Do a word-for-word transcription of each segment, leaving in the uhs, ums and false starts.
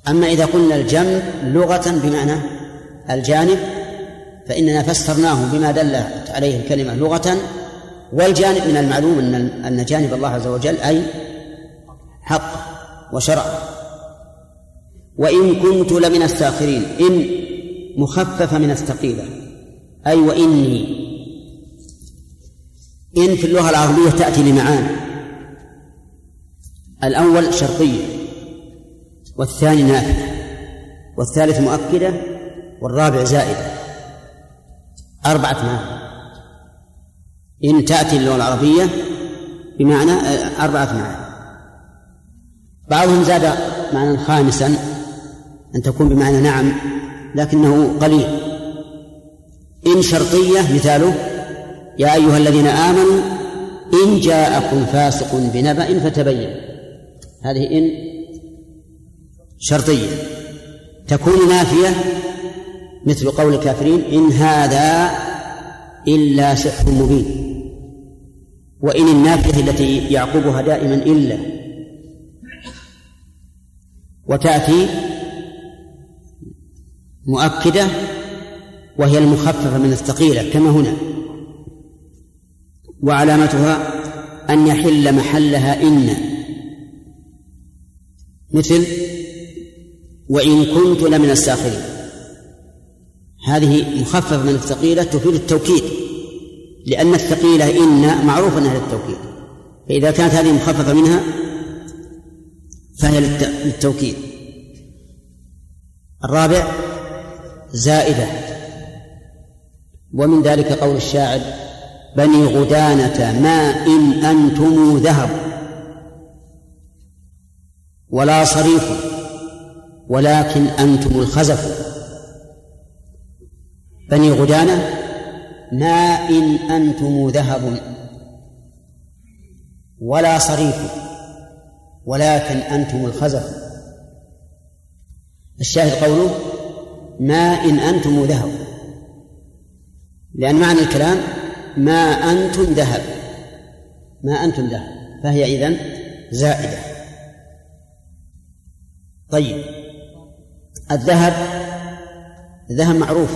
أما إذا قلنا الجنب لغة بمعنى الجانب فإننا فسرناه بما دلت عليه الكلمة لغة، والجانب من المعلوم أن جانب الله عز وجل أي حق وشرع. وإن كنت لمن الساخرين، إن مخففة من الثقيلة، أي وإني. إن في اللغة العربية تأتي لمعاني، الأول شرطية، والثاني نافية، والثالث مؤكدة، والرابع زائدة، أربعة معاني. إن تأتي اللغة العربية بمعنى أربعة معاني. بعضهم زاد معنى خامسا أن تكون بمعنى نعم، لكنه قليل. إن شرطية مثاله يا أيها الذين آمنوا إن جاءكم فاسق بنبأ فتبين، هذه إن شرطية. تكون نافية مثل قول الكافرين إن هذا إلا سحر مبين. وإن النافية التي يعقبها دائما إلا. وتأتي مؤكدة وهي المخففة من الثقيلة كما هنا، وعلامتها أن يحل محلها إن، مثل وإن كنت لمن الساخرين. هذه مخففة من الثقيلة تفيد التوكيد، لأن الثقيلة إن معروف أنها للتوكيد، فإذا كانت هذه مخففة منها فهي للتوكيد. الرابع زائدة، ومن ذلك قول الشاعر بني غدانة ما إن أنتم ذهب ولا صريف ولكن أنتم الخزف. بني غدانة ما إن أنتم ذهب ولا صريف ولكن أنتم الخزف. الشاهد قوله ما إن أنتم ذهب، لأن معنى الكلام ما أنتم ذهب، ما أنتم ذهب، فهي إذن زائدة. طيب الذهب، الذهب معروف،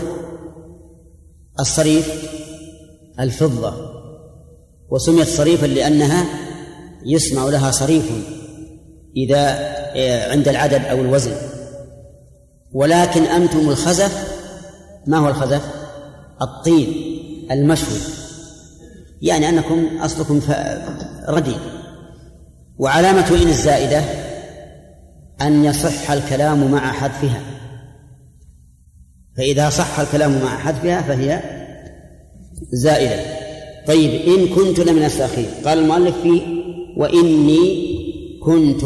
الصريف الفضة، وسميت صريفا لأنها يسمع لها صريف إذا عند العدد أو الوزن. ولكن أنتم الخزف، ما هو الخزف؟ الطين المشوي، يعني أنكم أصلكم رديء. وعلامة إن الزائدة أن يصح الكلام مع حذفها، فإذا صح الكلام مع حذفها فهي زائدة. طيب إن كنت لمن الساخرين، قال المؤلف فيه وإني كنت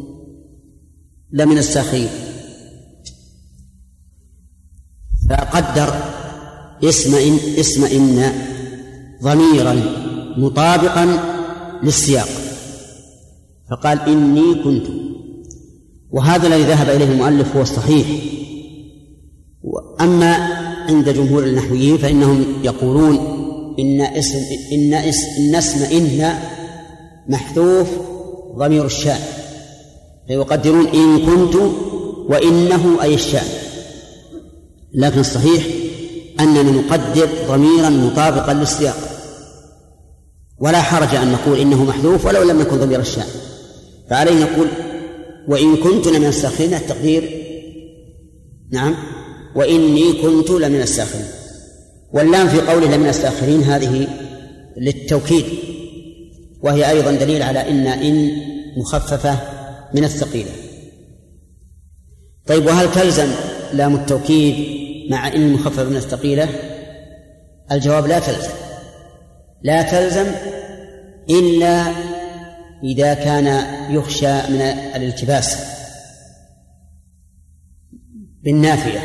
لمن الساخرين، فقدر اسم إن, اسم إن ضميرا مطابقا للسياق، فقال إني كنت. وهذا الذي ذهب إليه المؤلف هو الصحيح. أما عند جمهور النحويين فإنهم يقولون إن اسم إن اسم, إن اسم إن محذوف ضمير الشأن، فيقدرون إن كنت وإنه أي الشأن. لكن الصحيح أننا نقدر ضميرا مطابقا للسياق، ولا حرج أن نقول إنه محذوف ولو لم يكن ضمير الشأن. فعليه نقول وإن كنت لمن الساخرين، التقدير نعم وإني كنت لمن الساخرين. واللام في قوله لمن الساخرين هذه للتوكيد، وهي أيضا دليل على إن إن مخففة من الثقيلة. طيب وهل تلزم لام التوكيد مع إن مخففة من الثقيلة؟ الجواب لا تلزم، لا تلزم إلا إذا كان يخشى من الالتباس بالنافية.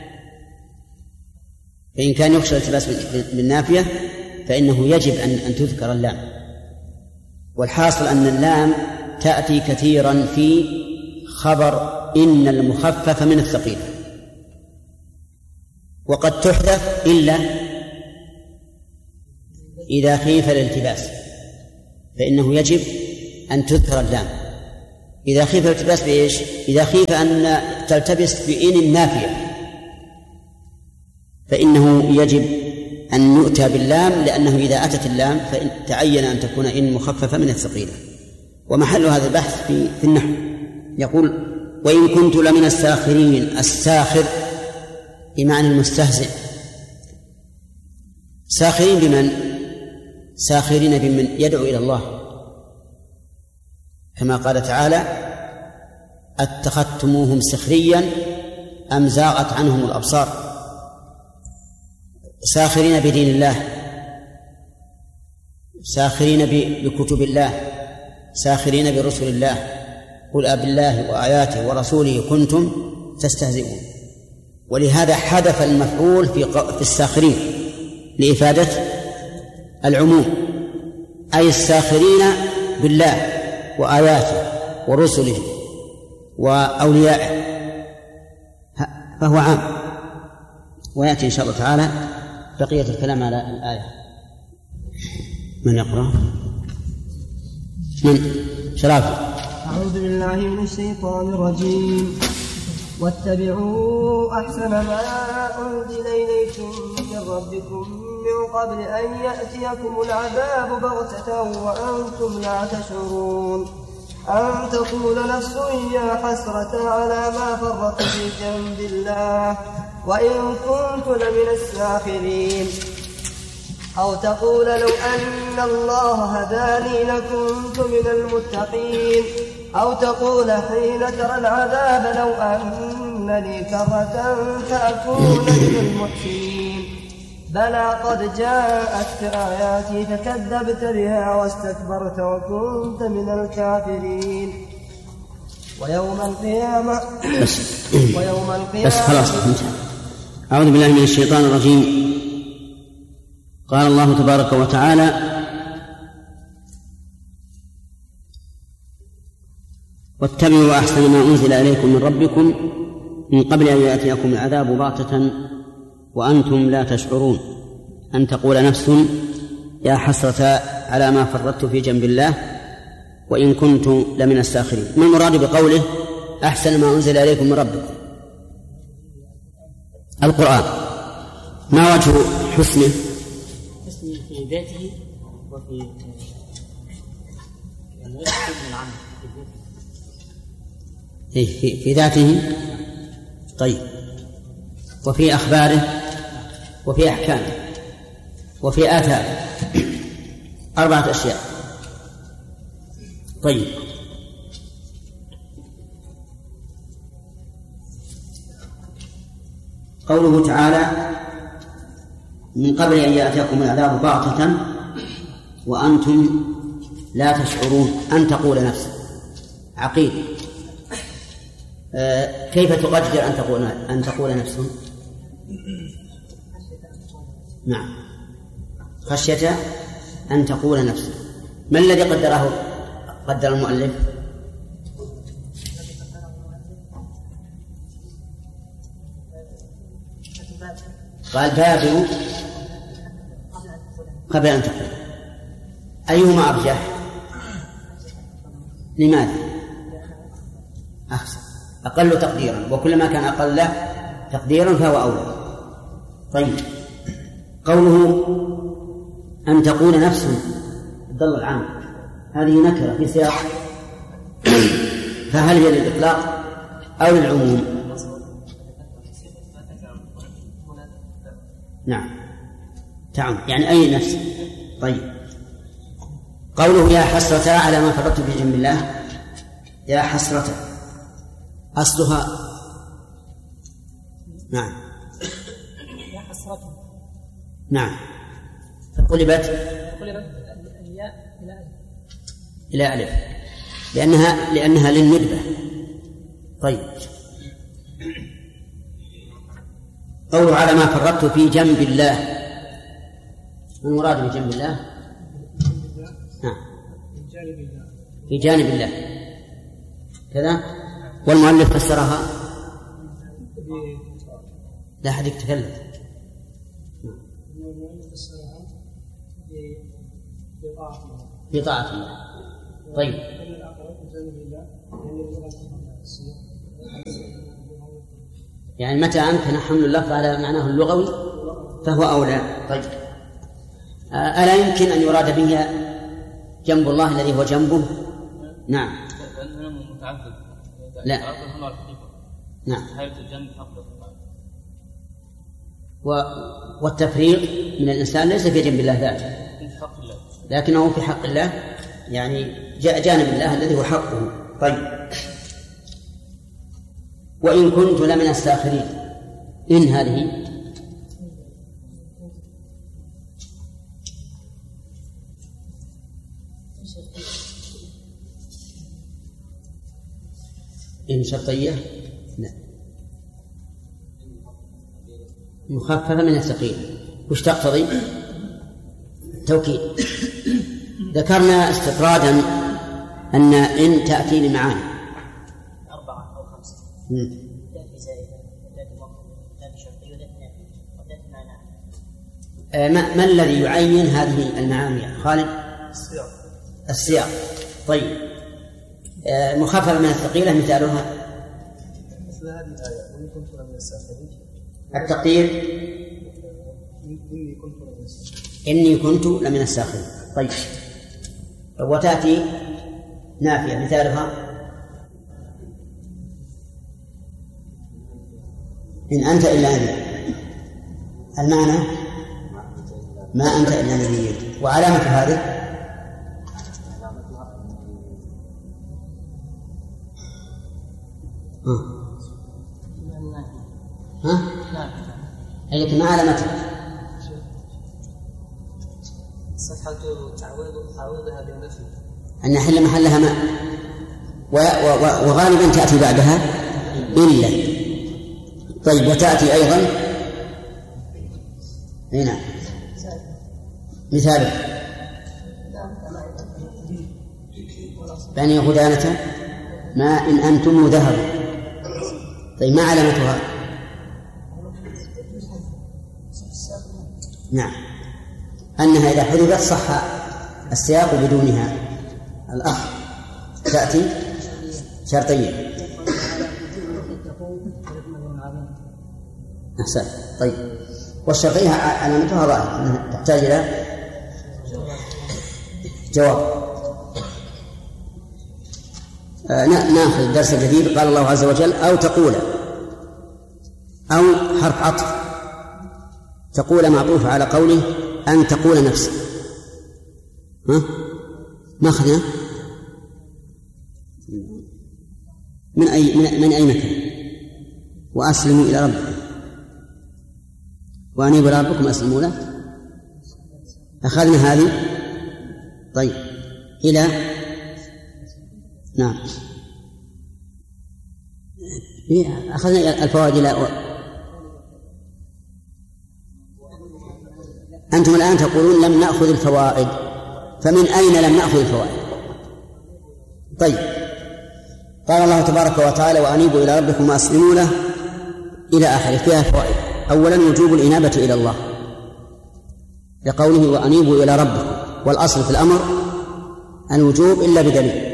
فإن كان يخشى الالتباس بالنافية فإنه يجب أن أن تذكر اللام. والحاصل أن اللام تأتي كثيرا في خبر إن المخفف من الثقيلة، وقد تحذف إلا إذا خيف الالتباس، فإنه يجب أن تذكر اللام إذا خيف الالتباس بإيش؟ إذا خيف أن تلتبس بإن النافية فإنه يجب أن يؤتى باللام، لأنه إذا أتت اللام فإن تعين أن تكون إن مخففة من الثقيلة. ومحل هذا البحث في, في النحو. يقول: وإن كنت لمن الساخرين. الساخر بمعنى المستهزئ. ساخرين بمن؟ ساخرين بمن يدعو إلى الله، كما قال تعالى: اتخذتموهم سخريا أم زاغت عنهم الأبصار. ساخرين بدين الله، ساخرين بكتب الله، ساخرين برسل الله. قل أبالله وآياته ورسوله كنتم تستهزئون. ولهذا حذف المفعول في في الساخرين لإفادة العموم، أي الساخرين بالله وآياته ورسله وأوليائه، فهو عام. ويأتي إن شاء الله تعالى بقية الكلام على الآية. من يقرأ؟ من؟ شرافي. أعوذ بالله من الشيطان الرجيم. واتبعوا أحسن ما أنزل إليكم من ربكم من قبل أن يأتيكم العذاب بغتة وأنتم لا تشعرون. أن تقول نفس يا حسرة على ما فرطت في جنب الله وإن كنت لمن الساخرين. أو تقول لو أن الله هداني لكنت من المتقين. أو تقول حين ترى العذاب لو أن لي كرة فأكون من المحسنين. بلى قد جاءتك آياتي فكذبت بها واستكبرت وكنت من الكافرين. ويوم القيامة ويوم القيامة بس خلاص. أعوذ بالله من الشيطان الرجيم. قال الله تبارك وتعالى: واتبعوا أحسن ما أنزل إليكم من ربكم من قبل أن يأتيكم العذاب بغتة وأنتم لا تشعرون. أن تقول نفس يا حسرة على ما فرطت في جنب الله وإن كنت لمن الساخرين. ما المراد بقوله أحسن ما أنزل إليكم من ربكم؟ القرآن. ما وجه حسنه؟ حسنه في ذاته وفي في, في ذاته. طيب. وفي أخباره وفي أحكامه وفي آثاره. أربعة أشياء. طيب. قوله تعالى: من قبل أن يأتيكم العذاب بغتة وأنتم لا تشعرون. أن تقول نفسك عقيل. آه كيف تقدر أن تقول أن تقول نفسك؟ نعم، خشية أن تقول نفسك. ما الذي قدره قدر المؤلف؟ قال بادروا قبل أن تقول. أيهما أرجح؟ لماذا؟ أحسن، أقل تقديرا، وكلما كان أقل تقديرا فهو أولى. طيب. قوله أن تقول نفس الضل العام، هذه نكرة في سياق، فهل هي للإطلاق أو للعموم؟ نعم، تعم يعني أي نفس. طيب. قوله يا حسرة على ما فرطت في جنب الله. يا حسرة أصلها نعم يا حسرة نعم فقلبت قلبت الياء إلى ألف إلى ألف لأنها لأنها للندبة. طيب. قوله على ما فرطت في جنب الله. ما المراد بجنب الله؟ نعم، في جانب الله كذا. والمؤلف فسرها لا أحد يتكلم. بطاعة الله. بطاعة الله. طيب يعني متى أمكن حمل اللفظ على معناه اللغوي فهو أولى. طيب ألا يمكن أن يراد به جنب الله الذي هو جنبه؟ نعم. لا. نعم. والتفريق من الإنسان ليس في جنب الله ذاته لكنه في حق الله، يعني جاء جانب الله الذي هو حقه. طيب وإن كنت لمن الساخرين، إن هذه إن شرطية؟ لا، مخففة من الثقيل. وش تقتضي؟ توكيد. ذكرنا استطرادا أن إن تأتي لمعاني أربعة أو خمسة، تأتي زائدة وتأتي مقصودة وتأتي شرطية وتأتي معنى. ما, ما الذي يعين هذه المعاني يا خالد؟ السياق. السياق. طيب مخففة من الثقيلة مثالها مثل هذه الآية وإن كنت لمن الساخرين. التقدير إني كنت لمن الساخرين. إني كنت لمن الساخرين. طيب وتأتي نافية مثالها إن أنت إلا نذير. المعنى ما أنت إلا نذير. وعلامة هذه ها؟ أي لكن ما علامتها؟ صفحة تعويض تعويضها بالنفي أن يحل محلها ماء، وغالبا تأتي بعدها إلا. طيب وتأتي أيضا هنا مثال بني غدانة ما إن أنتم ذهبوا. طيب ما علامتها؟ نعم أنها إذا حذفت صح السياق بدونها. الأخ تأتي شرطية. أحسن. طيب والشرطية علامتها ظاهرة تحتاج إلى جواب. آه نأخذ الدرس الجديد. قال الله عز وجل أو تقول، أو حرف عطف، تقول معطوف على قوله أن تقول نفسك. ها ما أخذنا من أي من, من أي مكان. وأسلموا إلى ربكم وأنيبوا إلى ربكم أسلموا له. أخذنا هذه. طيب إلى نعم أخذنا الفوائد. إلى أنتم الآن تقولون لم نأخذ الفوائد، فمن أين لم نأخذ الفوائد؟ طيب قال الله تبارك وتعالى وأنيبوا إلى ربكم وأسلموا له إلى آخره. فيها فوائد. أولا وجوب الإنابة إلى الله لقوله وأنيبوا إلى ربكم، والأصل في الأمر الوجوب إلا بدليل.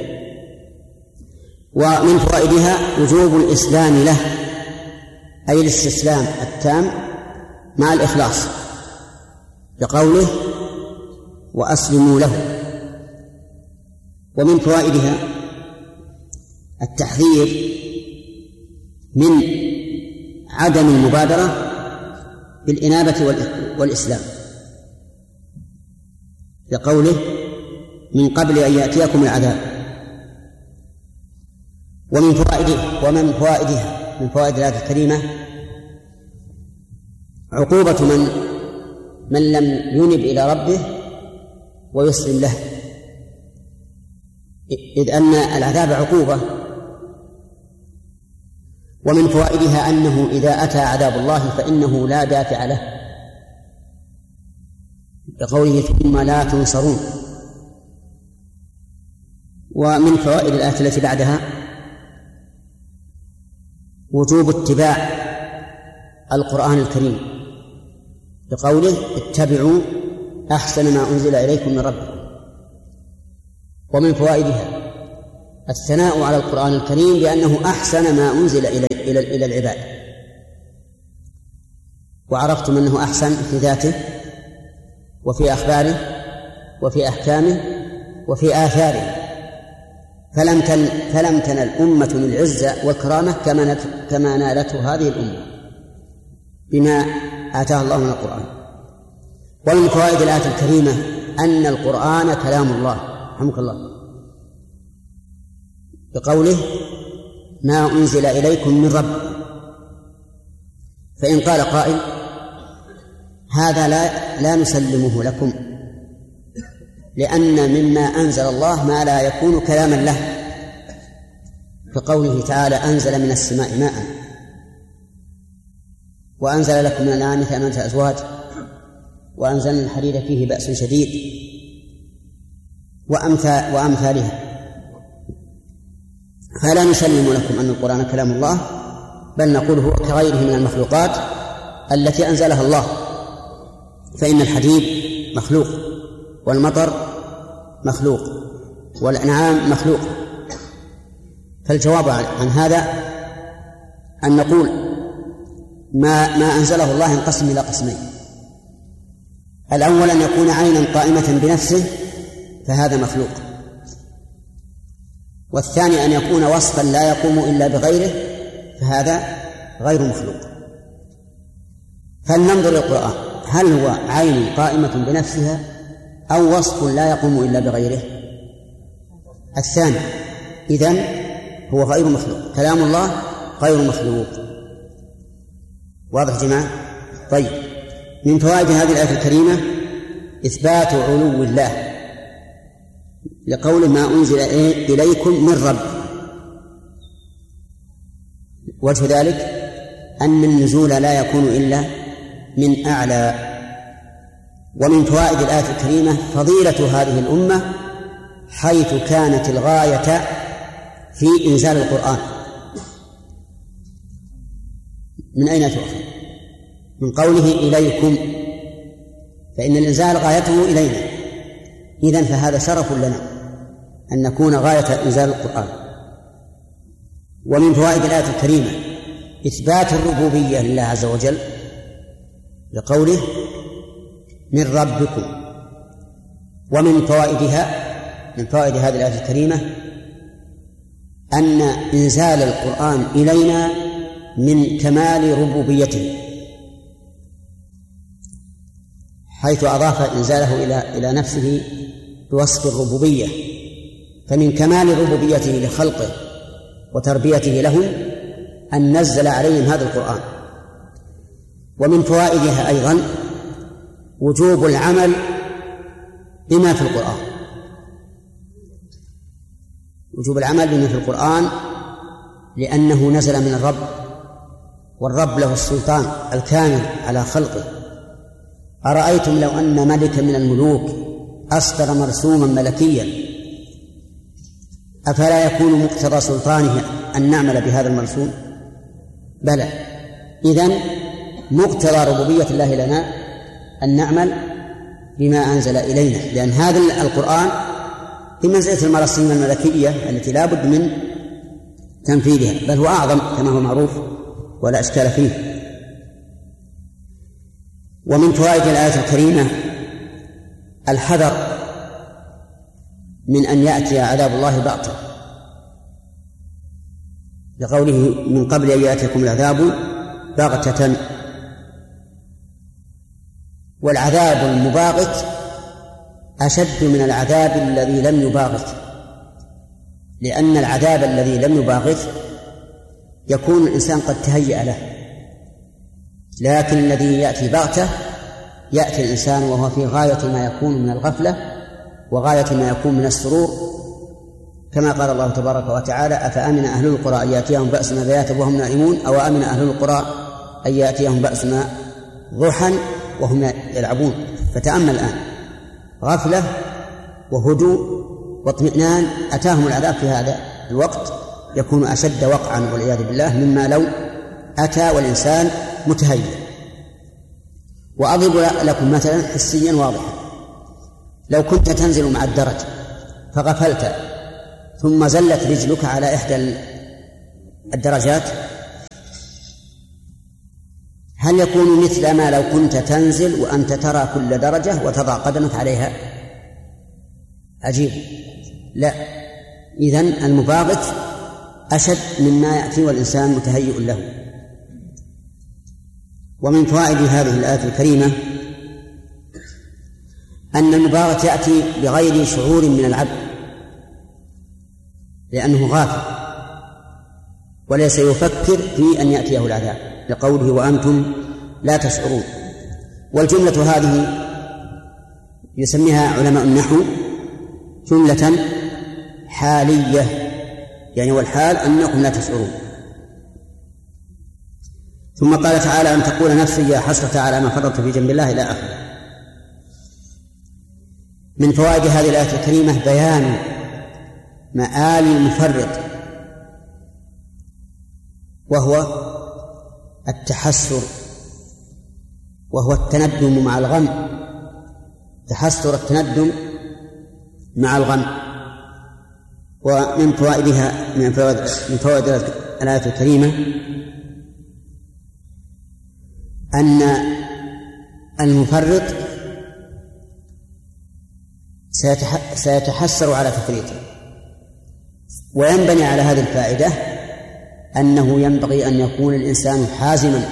ومن فوائدها وجوب الإسلام له، أي الاستسلام التام مع الإخلاص لقوله وأسلموا له. ومن فوائدها التحذير من عدم المبادرة بالإنابة والإسلام لقوله من قبل أن يأتيكم العذاب. ومن فوائدها ومن فوائدها من فوائد الآية الكريمة عقوبة من من لم ينب إلى ربه ويسلم له، إذ أن العذاب عقوبة. ومن فوائدها أنه إذا أتى عذاب الله فإنه لا دافع له لقوله ثم لا تنصرون. ومن فوائد الآية التي بعدها وجوب اتباع القرآن الكريم لقوله اتبعوا أحسن ما أنزل إليكم من ربكم. ومن فوائدها الثناء على القرآن الكريم بأنه أحسن ما أنزل إلى إلى إلى العباد، وعرفتم أنه أحسن في ذاته وفي أخباره وفي أحكامه وفي آثاره، فلم تن فلم تنل أمة العزة والكرامة كما كما نالته هذه الأمة بما آتاه الله من القرآن. ومن فوائد الآية الكريمة أن القرآن كلام الله، رحمك الله، بقوله ما أنزل إليكم من رب. فإن قال قائل هذا لا لا نسلمه لكم، لأن مما أنزل الله ما لا يكون كلاما له، كقوله تعالى أنزل من السماء ماء، وأنزل لكم من الأنعام ثمانية أزواج، وأنزلنا الحديد فيه بأس شديد، وأمثال وأمثالها. فلا نسلم لكم أن القرآن كلام الله، بل نقول هو كغيره من المخلوقات التي أنزلها الله، فإن الحديد مخلوق، والمطر مخلوق، والأنعام مخلوق. فالجواب عن هذا أن نقول ما ما أنزله الله ينقسم إلى قسمين: الأول أن يكون عينا قائمة بنفسه فهذا مخلوق، والثاني أن يكون وصفا لا يقوم إلا بغيره فهذا غير مخلوق. فلننظر للقرآن، هل هو عين قائمة بنفسها أو وصف لا يقوم إلا بغيره؟ الثاني، إذن هو غير مخلوق، كلام الله غير مخلوق. واضح جماعة؟ طيب، من فوائد هذه الآية الكريمة إثبات علو الله، لقول ما أنزل إليكم من رب. وجه ذلك أن النزول لا يكون إلا من أعلى. ومن فوائد الآية الكريمة فضيلة هذه الأمة، حيث كانت الغاية في إنزال القرآن. من أين تؤخذ؟ من قوله إليكم، فإن الإنزال غايته إلينا، إذن فهذا شرف لنا أن نكون غاية إنزال القرآن. ومن فوائد الآية الكريمة إثبات الربوبية لله عز وجل، لقوله من ربكم. ومن فوائدها من فوائد هذه الآية الكريمة أن إنزال القرآن إلينا من كمال ربوبيته، حيث أضاف إنزاله إلى إلى نفسه بوصف الربوبية، فمن كمال ربوبيته لخلقه وتربيته لهم أن نزل عليهم هذا القرآن. ومن فوائدها أيضا وجوب العمل بما في القرآن، وجوب العمل بما في القرآن لأنه نزل من الرب، والرب له السلطان الكامل على خلقه. أرأيتم لو أن ملكا من الملوك أصدر مرسوما ملكيا أفلا يكون مقتضى سلطانه أن نعمل بهذا المرسوم؟ بلى. إذن مقتضى ربوبية الله لنا أن نعمل بما أنزل إلينا، لأن هذا القرآن بمنزلة المراسيم الملكية التي لا بد من تنفيذها، بل هو أعظم كما هو معروف ولا إشكال فيه. ومن فوائد الآية الكريمة الحذر من أن يأتي عذاب الله بغتة، لقوله من قبل أن يأتيكم العذاب بغتة. والعذاب المباغت أشد من العذاب الذي لم يباغت، لأن العذاب الذي لم يباغت يكون الإنسان قد تهيأ له، لكن الذي يأتي بغتة يأتي الإنسان وهو في غاية ما يكون من الغفلة وغاية ما يكون من السرور، كما قال الله تبارك وتعالى أفأمن أهل القرى أن يأتيهم بأسنا بياتا وهم نائمون أو أمن أهل القرى أن يأتيهم بأسنا ضحى وهم يلعبون. فتأمل الآن غفلة وهدوء واطمئنان، أتاهم العذاب في هذا الوقت يكون أشد وقعا والعياذ بالله مما لو أتى والإنسان متهيئ. وأضرب لكم مثلا حسيا واضحا: لو كنت تنزل مع الدرج فغفلت ثم زلت رجلك على إحدى الدرجات، هل يكون مثل ما لو كنت تنزل وأنت ترى كل درجة وتضع قدمك عليها؟ عجيب. لا، إذن المباغت أشد مما يأتي والإنسان متهيئ له. ومن فوائد هذه الآية الكريمة أن المباغت يأتي بغير شعور من العبد، لأنه غافل وليس يفكر في أن يأتيه العذاب، لقوله وأنتم لا تشعرون. والجملة هذه يسميها علماء النحو جملة حالية، يعني والحال أنكم لا تشعرون. ثم قال تعالى أن تقول نفسي يا حسرة على ما فرطت في جنب الله إلى آخره. من فوائد هذه الآية الكريمة بيان مآل المفرط، وهو التحسر، وهو التندم مع الغم، تحسر التندم مع الغم. ومن فوائدها من فوائد من فوائد الآية الكريمة أن المفرط سيتحسر على تفريطه. وينبني على هذه الفائدة أنه ينبغي أن يكون الإنسان حازما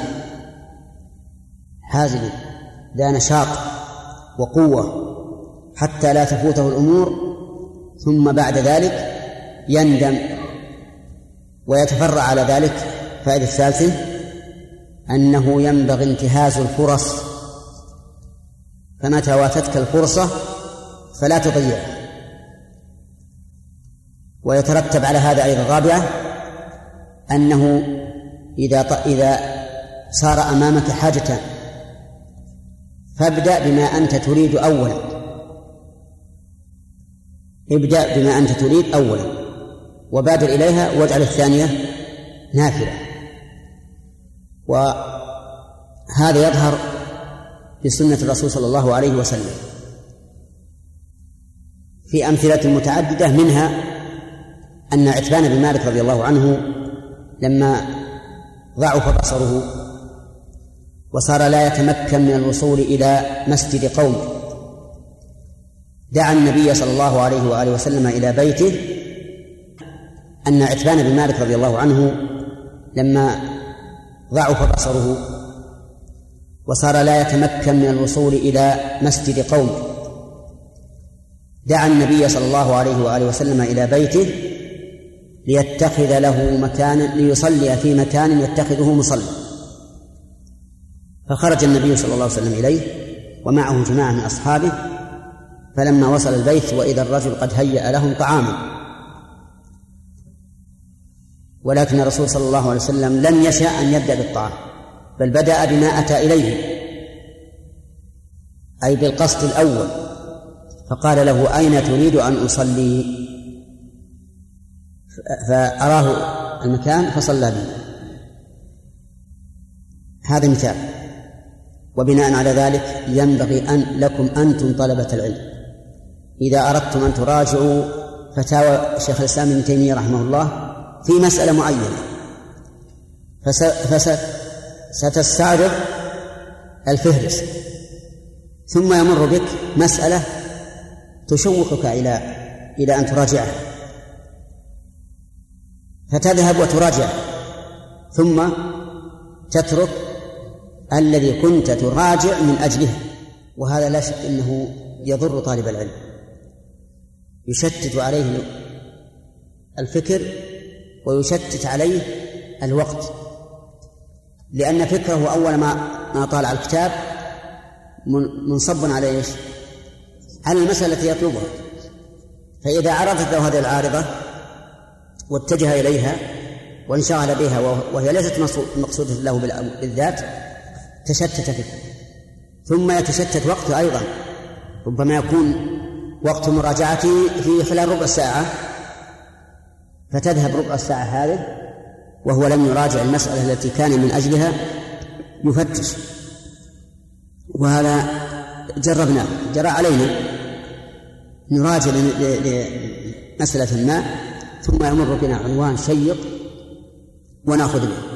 حازما ذا نشاط وقوة حتى لا تفوته الأمور، ثم بعد ذلك يندم ويتفرع على ذلك. فائدة الثالثة أنه ينبغي انتهاز الفرص، فمتى واتتك الفرصة فلا تضيعها. ويترتب على هذا أيضا الرابعة أنه إذا إذا صار أمامك حاجة فابدأ بما أنت تريد أولا، ابدأ بما أنت تريد أولا وبادر إليها واجعل الثانية نافلة. وهذا يظهر في سنة الرسول صلى الله عليه وسلم في أمثلة متعددة، منها أن عتبان بن مالك رضي الله عنه لما ضعف بصره وصار لا يتمكن من الوصول إلى مسجد قومه دعا النبي صلى الله عليه وآله وسلم إلى بيته. أن عتبان بن مالك رضي الله عنه لما ضعف بصره وصار لا يتمكن من الوصول إلى مسجد قومه دعا النبي صلى الله عليه وآله وسلم إلى بيته ليتخذ له مكانا ليصلي في مكان يتخذه مصلى. فخرج النبي صلى الله عليه وسلم إليه ومعه جماعة من أصحابه، فلما وصل البيت وإذا الرجل قد هيأ لهم طعاما، ولكن الرسول صلى الله عليه وسلم لم يشأ أن يبدأ بالطعام، بل بدأ بما أتى إليه أي بالقصد الأول، فقال له أين تريد أن أصلي؟ فأراه المكان فصلى به. هذا مثال. وبناء على ذلك ينبغي أن لكم أنتم طلبة العلم إذا أردتم أن تراجعوا فتاوى شيخ الإسلام ابن تيمية رحمه الله في مسألة معينة، فستستعرض الفهرس ثم يمر بك مسألة تشوقك إلى إلى أن تراجعها، فتذهب وتراجع ثم تترك الذي كنت تراجع من أجله. وهذا لا شك أنه يضر طالب العلم، يشتت عليه الفكر ويشتت عليه الوقت، لأن فكره أول ما ما طالع الكتاب منصب على إيش؟ على المسألة التي يطلبها. فإذا عرضت له هذه العارضة واتجه إليها وانشغل بها وهي ليست مقصودة له بالذات تشتت فكره، ثم يتشتت وقته أيضا. ربما يكون وقت مراجعته في خلال ربع ساعة، فتذهب ربع الساعة هذه وهو لم يراجع المسألة التي كان من أجلها يفتش. وهذا جربناه، جرى علينا نراجع لمسألة ما ثم يمر بنا عنوان شيق ونأخذ به.